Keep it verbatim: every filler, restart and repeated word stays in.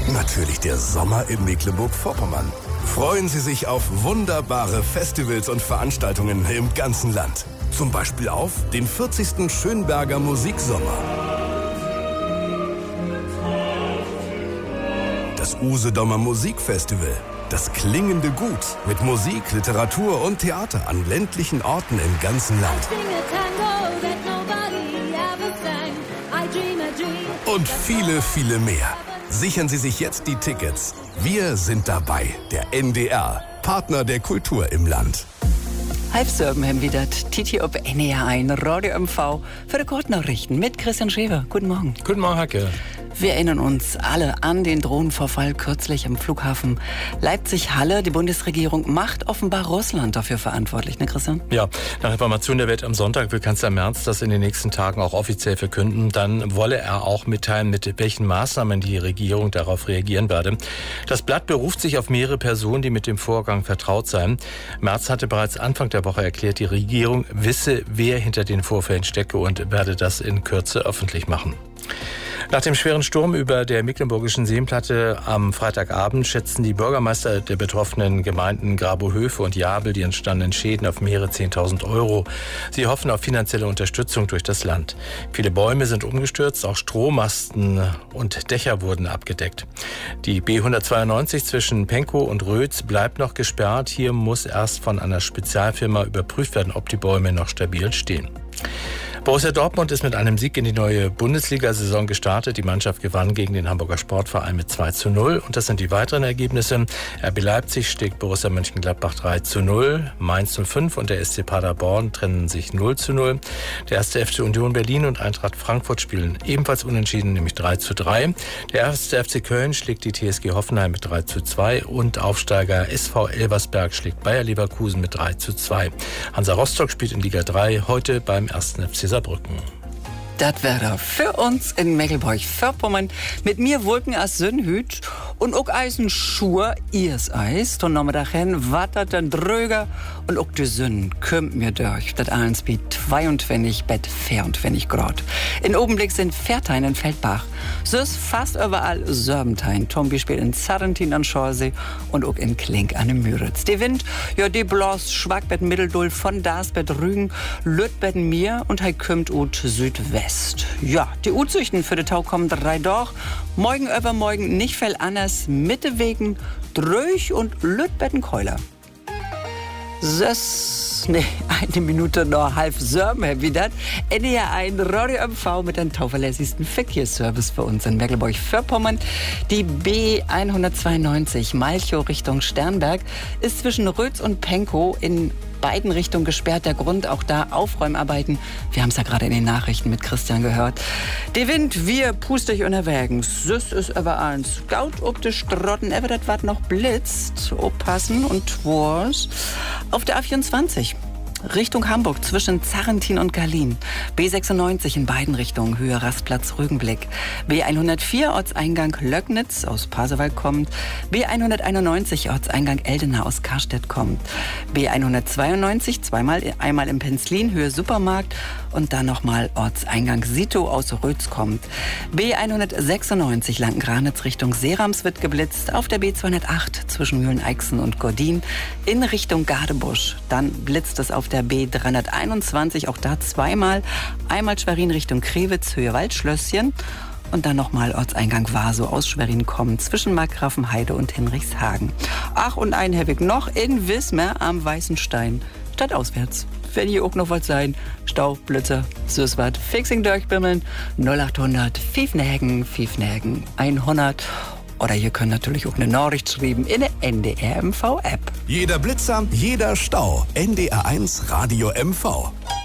Natürlich der Sommer in Mecklenburg-Vorpommern. Freuen Sie sich auf wunderbare Festivals und Veranstaltungen im ganzen Land. Zum Beispiel auf den vierzigsten Schönberger Musiksommer. Das Usedomer Musikfestival. Das klingende Gut mit Musik, Literatur und Theater an ländlichen Orten im ganzen Land. Und viele, viele mehr. Sichern Sie sich jetzt die Tickets. Wir sind dabei, der N D R, Partner der Kultur im Land. Halbserben haben wieder Titi ob N D R ein, Radio M V für die Kurznachrichten mit Christian Schäfer. Guten Morgen. Guten Morgen, Hacke. Wir erinnern uns alle an den Drohnenvorfall kürzlich am Flughafen Leipzig-Halle. Die Bundesregierung macht offenbar Russland dafür verantwortlich, ne Christian? Ja, nach Informationen der Welt am Sonntag will Kanzler Merz das in den nächsten Tagen auch offiziell verkünden. Dann wolle er auch mitteilen, mit welchen Maßnahmen die Regierung darauf reagieren werde. Das Blatt beruft sich auf mehrere Personen, die mit dem Vorgang vertraut seien. Merz hatte bereits Anfang der Woche erklärt, die Regierung wisse, wer hinter den Vorfällen stecke und werde das in Kürze öffentlich machen. Nach dem schweren Sturm über der Mecklenburgischen Seenplatte am Freitagabend schätzen die Bürgermeister der betroffenen Gemeinden Grabow-Höfe und Jabel die entstandenen Schäden auf mehrere zehntausend Euro. Sie hoffen auf finanzielle Unterstützung durch das Land. Viele Bäume sind umgestürzt, auch Strommasten und Dächer wurden abgedeckt. Die B hundertzweiundneunzig zwischen Pankow und Rötz bleibt noch gesperrt. Hier muss erst von einer Spezialfirma überprüft werden, ob die Bäume noch stabil stehen. Borussia Dortmund ist mit einem Sieg in die neue Bundesliga-Saison gestartet. Die Mannschaft gewann gegen den Hamburger Sportverein mit zwei zu null. Und das sind die weiteren Ergebnisse. R B Leipzig schlägt Borussia Mönchengladbach drei zu null. Mainz null fünf und der S C Paderborn trennen sich null zu null. Der erste F C Union Berlin und Eintracht Frankfurt spielen ebenfalls unentschieden, nämlich drei zu drei. Der erste F C Köln schlägt die T S G Hoffenheim mit drei zu zwei. Und Aufsteiger S V Elversberg schlägt Bayer Leverkusen mit drei zu zwei. Hansa Rostock spielt in Liga drei heute beim ersten F C Saarbrücken. Das wäre für uns in Mecklenburg-Vorpommern mit mir Wolken aus Sönhüt und auch Eisenschuhe, ihrs Eis. Dann noch mal dahin, wattert dann dröger und auch die Sünn kommt mir durch. Das alles bei zweiundzwanzig Bett vierundzwanzig Grad. In Obenblick sind Pferdhein in Feldbach. So ist fast überall Serbentein. Tombi spielt in Zarrentin an Schorsee und auch in Klink an dem Müritz. Die Wind, ja, die bloß Schwagbett Mitteldull von Dasbett Rügen, Lüttbett mir und hei kommt ut Südwest. Ja, die Utzüchten für den Tau kommen drei doch. Morgen übermorgen nicht viel anders. Mitte wegen Dröch und Lüttbettenkeuler. Das, ne, eine Minute noch halb Sörben, Herr Wiedert. N D R ein Radio M V mit dem tauverlässigsten Verkehrsservice für uns in Mecklenburg-Vorpommern. Die B hundertzweiundneunzig Malchow Richtung Sternberg ist zwischen Rötz und Pankow in beiden Richtungen gesperrt. Der Grund auch da Aufräumarbeiten. Wir haben es ja gerade in den Nachrichten mit Christian gehört. Der Wind, wir pustig unterwegs. Das ist aber eins. Gaut ob de Strotten, ever das wat noch blitzt. Oppassen und was? Auf der A vierundzwanzig. Richtung Hamburg zwischen Zarrentin und Garlin. B sechsundneunzig in beiden Richtungen, Höhe Rastplatz Rügenblick. B hundertvier Ortseingang Löcknitz aus Pasewalk kommt. B hunderteinundneunzig Ortseingang Eldena aus Karstedt kommt. B hundertzweiundneunzig zweimal, einmal im Penzlin, Höhe Supermarkt und dann nochmal Ortseingang Sito aus Rötz kommt. B hundertsechsundneunzig Lanken-Granitz Richtung Serams wird geblitzt. Auf der B zweihundertacht zwischen Mühlen-Eichsen und Gordin in Richtung Gadebusch. Dann blitzt es auf der B dreihunderteinundzwanzig, auch da zweimal. Einmal Schwerin Richtung Krewitz, Höhe Waldschlösschen. Und dann nochmal Ortseingang Warsow aus Schwerin kommen, zwischen Markgrafenheide und Hinrichshagen. Ach, und ein Herweg noch in Wismar am Weißen Stein, stadtauswärts. Wenn hier auch noch was sein, Stau, Blitzer, Süßwart, Fixing durchbimmeln, null achthundert, Fiefnägen, Fiefnägen, hundert. Oder ihr könnt natürlich auch eine Nachricht schreiben in der N D R M V App. Jeder Blitzer, jeder Stau. N D R eins Radio M V.